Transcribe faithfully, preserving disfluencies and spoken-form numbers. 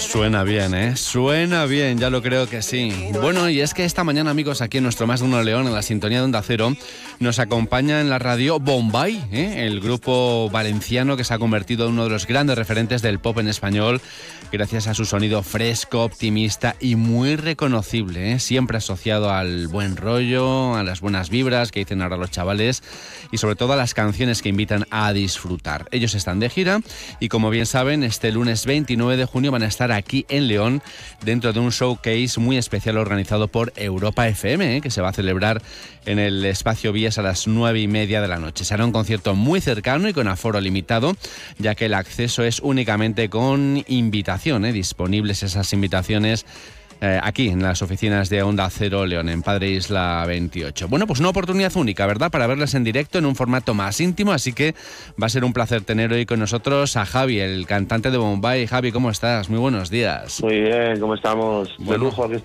Suena bien, ¿eh? Suena bien, ya lo creo que sí. Bueno, y es que esta mañana, amigos, aquí en nuestro Más de Uno León, en la sintonía de Onda Cero, nos acompaña en la radio Bombay, ¿eh? El grupo valenciano que se ha convertido en uno de los grandes referentes del pop en español, gracias a su sonido fresco, optimista y muy reconocible, ¿eh? Siempre asociado al buen rollo, a las buenas vibras que dicen ahora los chavales y sobre todo a las canciones que invitan a disfrutar. Ellos están de gira y, como bien saben, este lunes veintinueve de junio van a estar aquí en León dentro de un showcase muy especial organizado por Europa F M, ¿eh? Que se va a celebrar en el Espacio Vías a las nueve y media de la noche. Será un concierto muy cercano y con aforo limitado, ya que el acceso es únicamente con invitación, ¿eh? Disponibles esas invitaciones Eh, aquí en las oficinas de Onda Cero León, en Padre Isla veintiocho. Bueno, pues una oportunidad única, ¿verdad?, para verlas en directo en un formato más íntimo, así que va a ser un placer tener hoy con nosotros a Javi, el cantante de Bombay. Javi, ¿cómo estás? Muy buenos días. Muy bien, ¿cómo estamos? Bueno, de lujo aquí